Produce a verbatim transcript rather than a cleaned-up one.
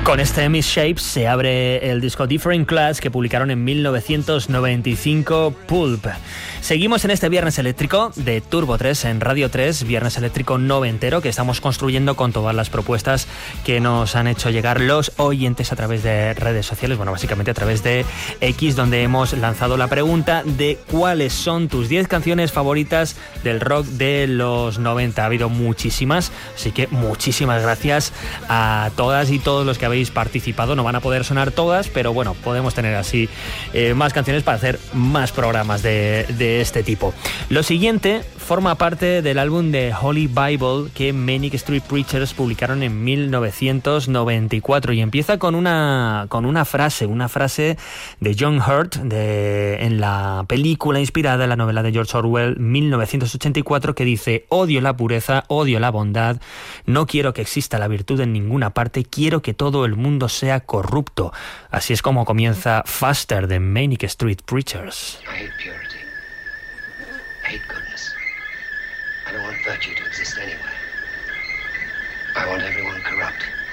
Con este Miss Shapes se abre el disco Different Class que publicaron en mil novecientos noventa y cinco Pulp. Seguimos en este Viernes Eléctrico de Turbo tres en Radio tres, Viernes Eléctrico noventero que estamos construyendo con todas las propuestas que nos han hecho llegar los oyentes a través de redes sociales, bueno, básicamente a través de X, donde hemos lanzado la pregunta de cuáles son tus diez canciones favoritas del rock de los noventa. Ha habido muchísimas, así que muchísimas gracias a todas y todos los que habéis participado. No van a poder sonar todas, pero bueno, podemos tener así eh, más canciones para hacer más programas de, de este tipo. Lo siguiente forma parte del álbum de Holy Bible que Manic Street Preachers publicaron en mil novecientos noventa y cuatro y empieza con una, con una frase, una frase de John Hurt de, en la película inspirada en la novela de George Orwell mil novecientos ochenta y cuatro, que dice: odio la pureza, odio la bondad, no quiero que exista la virtud en ninguna parte, quiero que todo el mundo sea corrupto. Así es como comienza Faster de Manic Street Preachers. I hate purity. I hate goodness. I don't want virtue to exist anywhere. I want everyone corrupt.